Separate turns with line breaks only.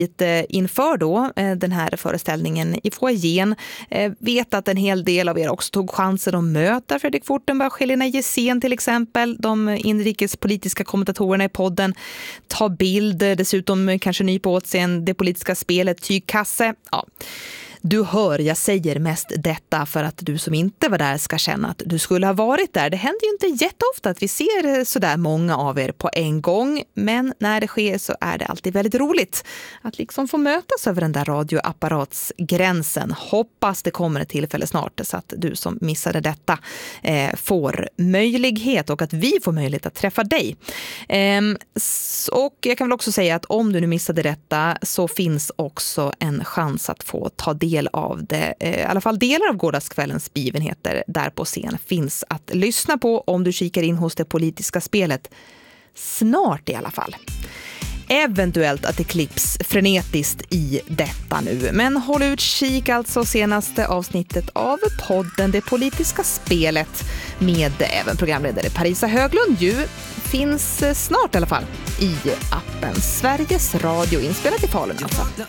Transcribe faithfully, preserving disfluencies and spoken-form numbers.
inför då den här föreställningen i foajén. Vet att en hel del av er också tog chansen att möta Fredrik Fortenberg och Helena Gessén till exempel, de inrikespolitiska kommentatorerna i podden. Ta bild, dessutom kanske ny på åt sig en det politiska spelet tygkasse. Ja. Du hör, jag säger mest detta för att du som inte var där ska känna att du skulle ha varit där. Det händer ju inte jätteofta att vi ser så där många av er på en gång. Men när det sker så är det alltid väldigt roligt att liksom få mötas över den där radioapparatsgränsen. Hoppas det kommer ett tillfälle snart så att du som missade detta eh, får möjlighet och att vi får möjlighet att träffa dig. Eh, och jag kan väl också säga att om du nu missade detta så finns också en chans att få ta del del av det, i alla fall delar av gårdagskvällens begivenheter där på scen finns att lyssna på om du kikar in hos det politiska spelet snart i alla fall. Eventuellt att det klipps frenetiskt i detta nu. Men håll utkik alltså senaste avsnittet av podden Det politiska spelet med även programledare Parisa Höglund ju finns snart i alla fall i appen Sveriges Radio inspelat i Falun alltså.